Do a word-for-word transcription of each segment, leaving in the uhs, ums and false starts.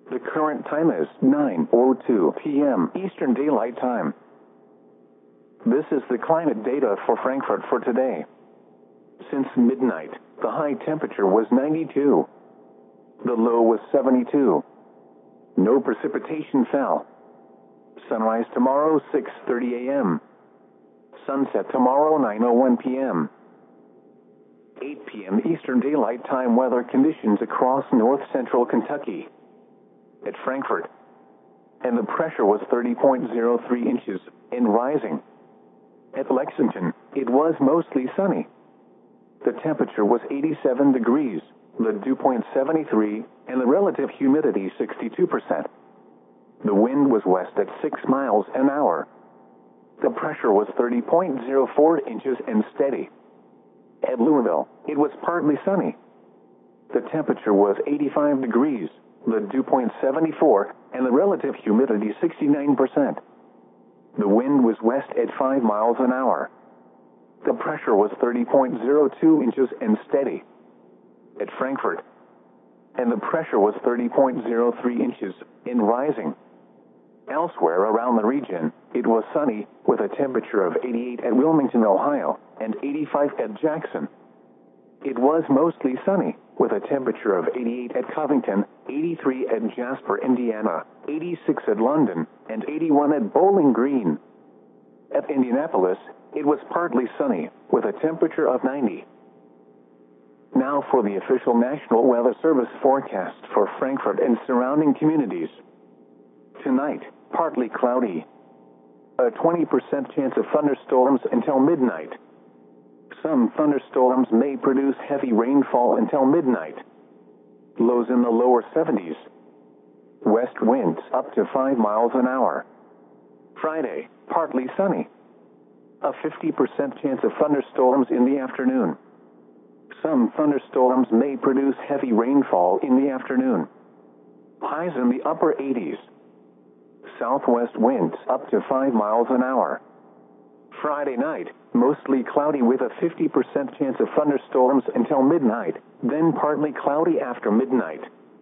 The current time is nine oh two p m Eastern Daylight Time. This is the climate data for Frankfurt for today. Since midnight, the high temperature was ninety-two. The low was seventy-two. No precipitation fell. Sunrise tomorrow six thirty a m Sunset tomorrow nine oh one p m eight p m Eastern Daylight Time weather conditions across north central Kentucky. At Frankfurt. And the pressure was thirty point zero three inches, and rising. At Lexington, it was mostly sunny. The temperature was eighty-seven degrees, the dew point seventy-three, and the relative humidity sixty-two percent. The wind was west at six miles an hour. The pressure was thirty point zero four inches and steady. At Louisville, it was partly sunny. The temperature was eighty-five degrees, the dew point seventy-four, and the relative humidity sixty-nine percent. The wind was west at five miles an hour. The pressure was thirty point zero two inches and steady. At Frankfurt. And the pressure was thirty point zero three inches, and rising. Elsewhere around the region, it was sunny, with a temperature of eighty-eight at Wilmington, Ohio, and eighty-five at Jackson. It was mostly sunny, with a temperature of eighty-eight at Covington, eighty-three at Jasper, Indiana, eighty-six at London, and eighty-one at Bowling Green. At Indianapolis, it was partly sunny, with a temperature of ninety. Now for the official National Weather Service forecast for Frankfurt and surrounding communities. Tonight, partly cloudy. A twenty percent chance of thunderstorms until midnight. Some thunderstorms may produce heavy rainfall until midnight. Lows in the lower seventies. West winds up to five miles an hour. Friday, partly sunny. A fifty percent chance of thunderstorms in the afternoon. Some thunderstorms may produce heavy rainfall in the afternoon. Highs in the upper eighties. Southwest winds up to five miles an hour. Friday night, mostly cloudy with a fifty percent chance of thunderstorms until midnight, then partly cloudy after midnight.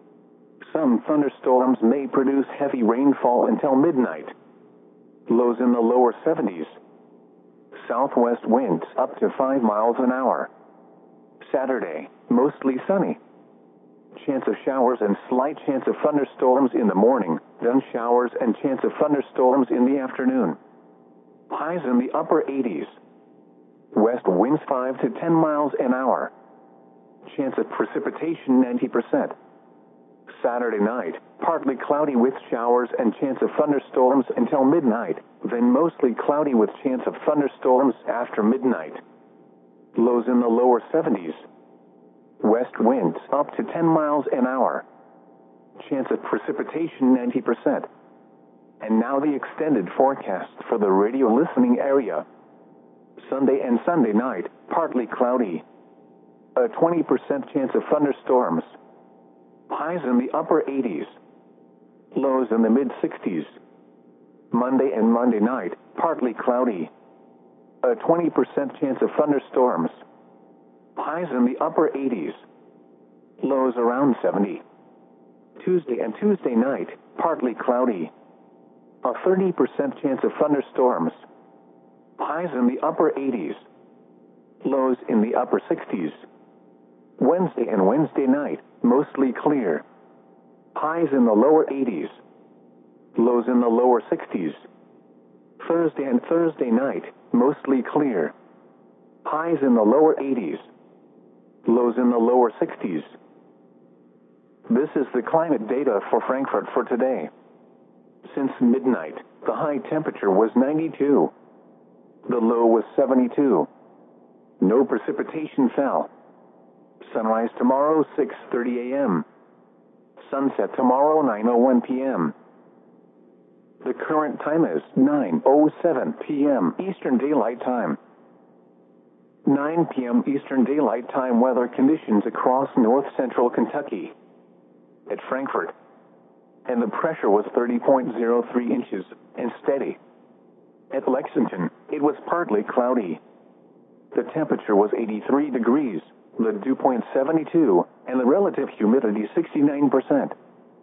Some thunderstorms may produce heavy rainfall until midnight. Lows in the lower seventies. Southwest winds up to five miles an hour. Saturday, mostly sunny. Chance of showers and slight chance of thunderstorms in the morning, then showers and chance of thunderstorms in the afternoon. Highs in the upper eighties. West winds five to ten miles an hour. Chance of precipitation ninety percent. Saturday night, partly cloudy with showers and chance of thunderstorms until midnight, then mostly cloudy with chance of thunderstorms after midnight. Lows in the lower seventies. West winds up to ten miles an hour. Chance of precipitation ninety percent. And now the extended forecast for the radio listening area. Sunday and Sunday night, partly cloudy. A twenty percent chance of thunderstorms. Highs in the upper eighties. Lows in the mid sixties. Monday and Monday night, partly cloudy. A twenty percent chance of thunderstorms. Highs in the upper eighties. Lows around seventy. Tuesday and Tuesday night, partly cloudy. A thirty percent chance of thunderstorms. Highs in the upper eighties. Lows in the upper sixties. Wednesday and Wednesday night, mostly clear. Highs in the lower eighties. Lows in the lower sixties. Thursday and Thursday night, mostly clear. Highs in the lower eighties. Lows in the lower sixties. This is the climate data for Frankfurt for today. Since midnight, the high temperature was ninety-two. The low was seventy-two. No precipitation fell. Sunrise tomorrow six thirty a m Sunset tomorrow nine oh one p m The current time is nine oh seven p m Eastern Daylight Time. nine p m Eastern Daylight Time weather conditions across north central Kentucky. At Frankfurt. And the pressure was thirty point zero three inches, and steady. At Lexington, it was partly cloudy. The temperature was eighty-three degrees, the dew point seventy-two, and the relative humidity sixty-nine percent.